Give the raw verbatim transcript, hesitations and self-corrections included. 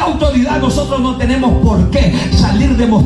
autoridad, nosotros no tenemos por qué salir demostrando